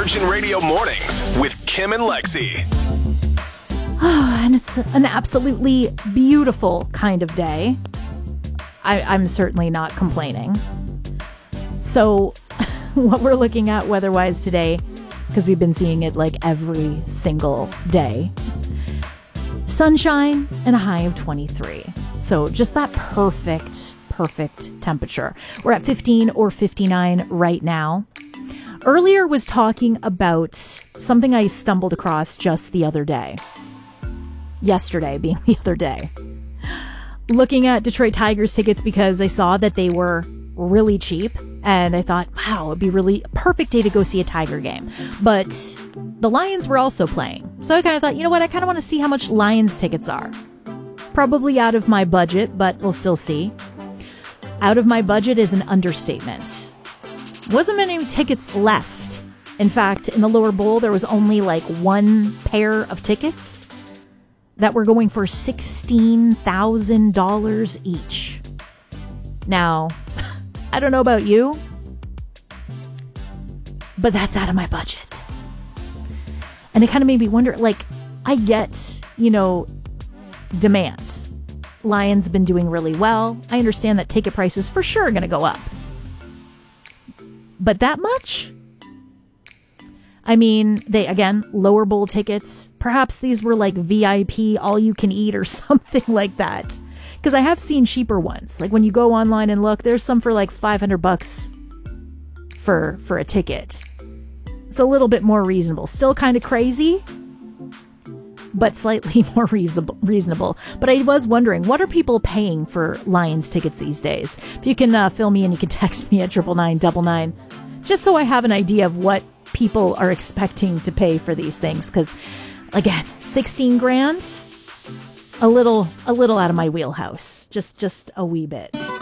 Virgin Radio Mornings with Kim and Lexi. And it's an absolutely beautiful kind of day. I'm certainly not complaining. So what we're looking at weather-wise today, because we've been seeing it like every single day, sunshine and a high of 23. So just that perfect temperature. We're at 15 or 59 right now. Earlier was talking about something I stumbled across just the other day. Yesterday being the other day. Looking at Detroit Tigers tickets because I saw that they were really cheap. And I thought, wow, it'd be really a perfect day to go see a Tiger game. But the Lions were also playing. So I kind of thought, you know what? I kind of want to see how much Lions tickets are. Probably out of my budget, but we'll still see. Out of my budget is an understatement. Wasn't many tickets left. In fact, in the lower bowl, there was only like one pair of tickets that were going for $16,000 each. Now, I don't know about you, but that's out of my budget. And it kind of made me wonder, like, I get, demand. Lions been doing really well. I understand that ticket prices for sure are going to go up. But that much? I mean, lower bowl tickets. Perhaps these were like VIP, all you can eat or something like that. Because I have seen cheaper ones. Like when you go online and look, there's some for like $500 for a ticket. It's a little bit more reasonable. Still kind of crazy, but slightly more reasonable. But I was wondering, what are people paying for Lions tickets these days? If you can fill me in, you can text me at 99999, just so I have an idea of what people are expecting to pay for these things. Because, again, 16 grand, a little out of my wheelhouse. Just a wee bit.